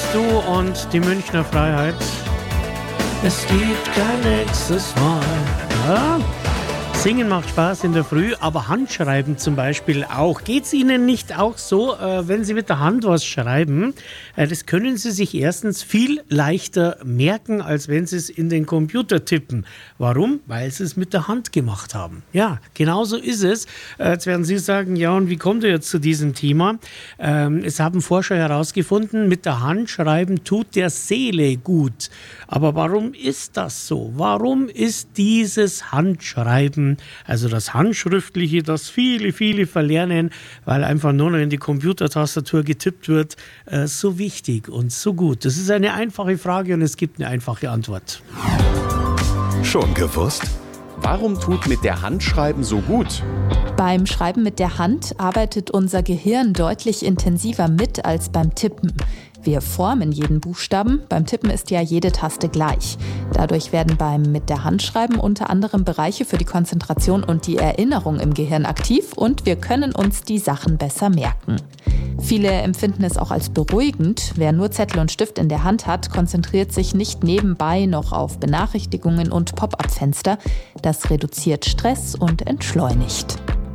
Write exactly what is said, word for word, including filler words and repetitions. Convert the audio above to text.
du und die Münchner Freiheit. Es gibt kein nächstes Mal. Ja? Singen macht Spaß in der Früh, aber Handschreiben zum Beispiel auch. Geht es Ihnen nicht auch so, äh, wenn Sie mit der Hand was schreiben? Äh, das können Sie sich erstens viel leichter merken, als wenn Sie es in den Computer tippen. Warum? Weil Sie es mit der Hand gemacht haben. Ja, genau so ist es. Äh, jetzt werden Sie sagen, ja, und wie kommt ihr jetzt zu diesem Thema? Ähm, es haben Forscher herausgefunden, mit der Hand schreiben tut der Seele gut. Aber warum ist das so? Warum ist dieses Handschreiben, also das Handschriftliche, das viele, viele verlernen, weil einfach nur noch in die Computertastatur getippt wird, äh, so wichtig und so gut? Das ist eine einfache Frage und es gibt eine einfache Antwort. Schon gewusst? Warum tut mit der Hand schreiben so gut? Beim Schreiben mit der Hand arbeitet unser Gehirn deutlich intensiver mit als beim Tippen. Wir formen jeden Buchstaben, beim Tippen ist ja jede Taste gleich. Dadurch werden beim mit der Hand schreiben unter anderem Bereiche für die Konzentration und die Erinnerung im Gehirn aktiv und wir können uns die Sachen besser merken. Viele empfinden es auch als beruhigend. Wer nur Zettel und Stift in der Hand hat, konzentriert sich nicht nebenbei noch auf Benachrichtigungen und Pop-up-Fenster. Das reduziert Stress und entschleunigt.